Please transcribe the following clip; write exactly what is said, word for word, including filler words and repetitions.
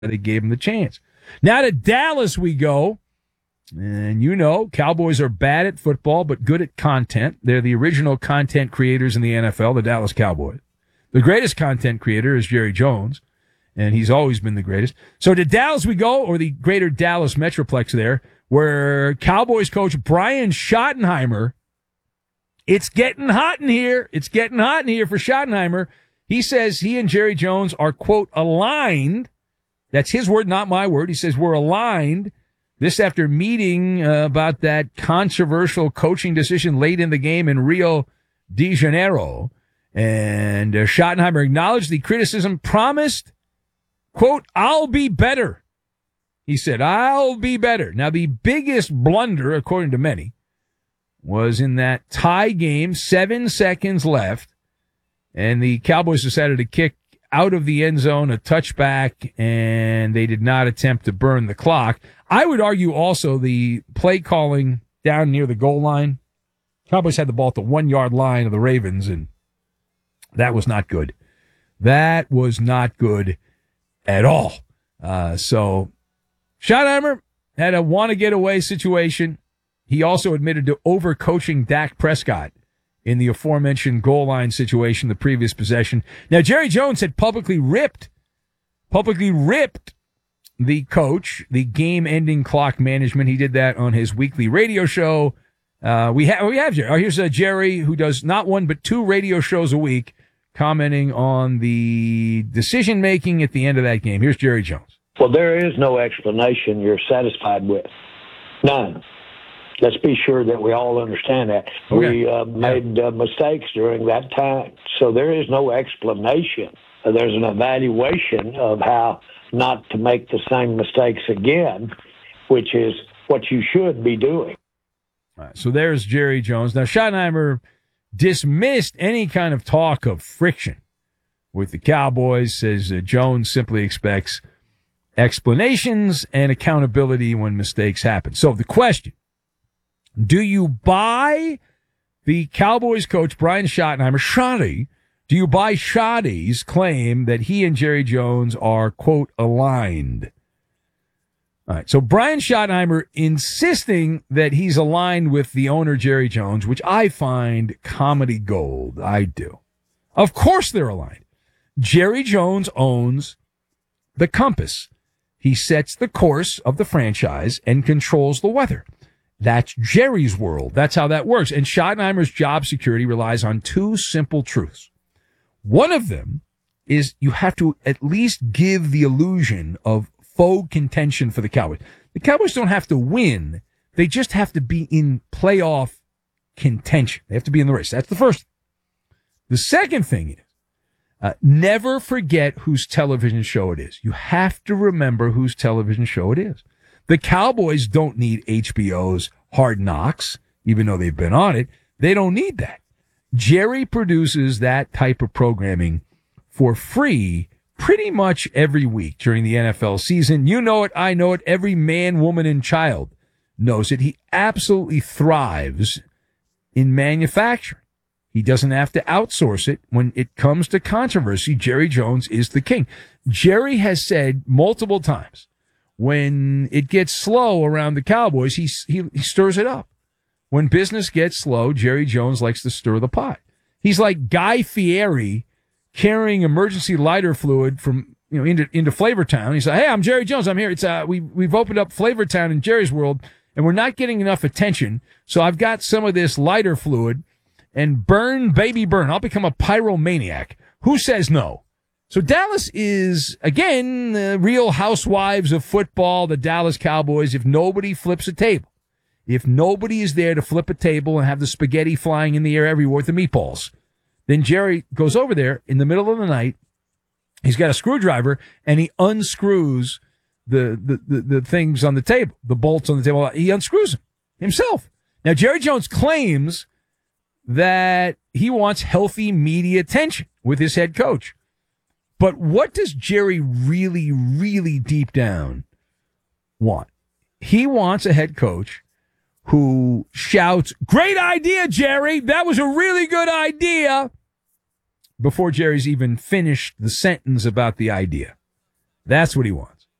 they gave him the chance. Now to Dallas we go. And you know, Cowboys are bad at football, but good at content. They're the original content creators in the N F L, the Dallas Cowboys. The greatest content creator is Jerry Jones, and he's always been the greatest. So to Dallas we go, or the greater Dallas Metroplex there, where Cowboys coach Brian Schottenheimer, it's getting hot in here. It's getting hot in here for Schottenheimer. He says he and Jerry Jones are, quote, aligned. That's his word, not my word. He says we're aligned. This after meeting uh, about that controversial coaching decision late in the game in Rio de Janeiro. And uh, Schottenheimer acknowledged the criticism, promised, quote, I'll be better. He said, I'll be better. Now, the biggest blunder, according to many, was in that tie game, seven seconds left, and the Cowboys decided to kick out of the end zone, a touchback, and they did not attempt to burn the clock. I would argue also the play calling down near the goal line. Cowboys had the ball at the one-yard line of the Ravens, and that was not good. That was not good at all. Uh, so Schottenheimer had a want-to-get-away situation. He also admitted to overcoaching Dak Prescott in the aforementioned goal line situation, the previous possession. Now, Jerry Jones had publicly ripped, publicly ripped the coach, the game-ending clock management. He did that on his weekly radio show. Uh, we have, we have Jerry. Oh, here's uh, Jerry, who does not one but two radio shows a week, commenting on the decision-making at the end of that game. Here's Jerry Jones. Well, there is no explanation you're satisfied with. None. Let's be sure that we all understand that. Okay. We uh, made uh, mistakes during that time, so there is no explanation. Uh, there's an evaluation of how not to make the same mistakes again, which is what you should be doing. All right, so there's Jerry Jones. Now, Schottenheimer dismissed any kind of talk of friction with the Cowboys, says uh, Jones simply expects explanations and accountability when mistakes happen. So the question, do you buy the Cowboys coach, Brian Schottenheimer, Schotty, do you buy Schotty's claim that he and Jerry Jones are, quote, aligned? All right, so Brian Schottenheimer insisting that he's aligned with the owner, Jerry Jones, which I find comedy gold. I do. Of course they're aligned. Jerry Jones owns the compass. He sets the course of the franchise and controls the weather. That's Jerry's world. That's how that works. And Schottenheimer's job security relies on two simple truths. One of them is you have to at least give the illusion of faux contention for the Cowboys. The Cowboys don't have to win. They just have to be in playoff contention. They have to be in the race. That's the first. The second thing is, uh, never forget whose television show it is. You have to remember whose television show it is. The Cowboys don't need H B O's Hard Knocks, even though they've been on it. They don't need that. Jerry produces that type of programming for free pretty much every week during the N F L season. You know it. I know it. Every man, woman, and child knows it. He absolutely thrives in manufacturing. He doesn't have to outsource it. When it comes to controversy, Jerry Jones is the king. Jerry has said multiple times, when it gets slow around the Cowboys, he, he he stirs it up. When business gets slow, Jerry Jones likes to stir the pot. He's like Guy Fieri carrying emergency lighter fluid from you know into into Flavortown. He's like, "Hey, I'm Jerry Jones. I'm here. It's uh we we've opened up Flavortown in Jerry's world, and we're not getting enough attention. So I've got some of this lighter fluid, and burn, baby, burn. I'll become a pyromaniac. Who says no?" So Dallas is, again, the real housewives of football, the Dallas Cowboys, if nobody flips a table. If nobody is there to flip a table and have the spaghetti flying in the air everywhere with the meatballs, then Jerry goes over there in the middle of the night. He's got a screwdriver, and he unscrews the, the, the, the things on the table, the bolts on the table. He unscrews them himself. Now, Jerry Jones claims that he wants healthy media attention with his head coach. But what does Jerry really, really deep down want? He wants a head coach who shouts, "Great idea, Jerry! That was a really good idea!" before Jerry's even finished the sentence about the idea. That's what he wants.